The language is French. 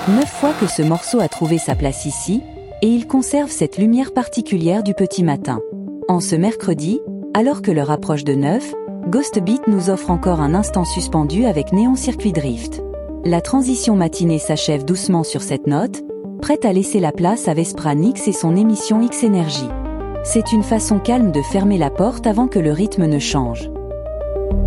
9 fois que ce morceau a trouvé sa place ici, et il conserve cette lumière particulière du petit matin. En ce mercredi, alors que l'heure approche de 9, Ghost Beat nous offre encore un instant suspendu avec Néon Circuit Drift. La transition matinée s'achève doucement sur cette note, prête à laisser la place à Vespranix et son émission X Energy. C'est une façon calme de fermer la porte avant que le rythme ne change.